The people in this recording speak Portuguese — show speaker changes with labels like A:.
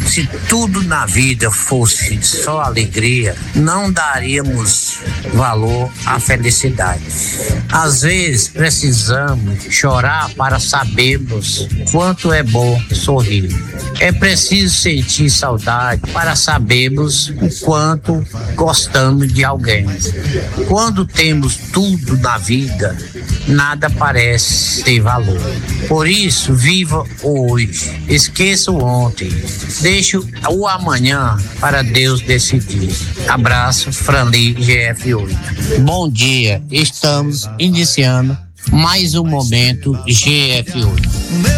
A: Se tudo na vida fosse só alegria, não daríamos valor à felicidade. Às vezes precisamos chorar para sabermos quanto é bom sorrir. É preciso sentir saudade para sabermos o quanto gostamos de alguém. Quando temos tudo na vida, nada parece ter valor. Por isso, viva hoje, esqueça o ontem, deixe o amanhã para Deus decidir. Abraço, Franli, GF8. Bom dia, estamos iniciando mais um momento GF8.